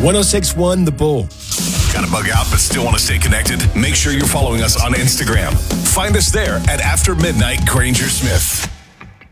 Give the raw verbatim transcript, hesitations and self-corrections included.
one oh six point one The Bull. Got to bug out but still want to stay connected? Make sure you're following us on Instagram. Find us there at After Midnight Granger Smith.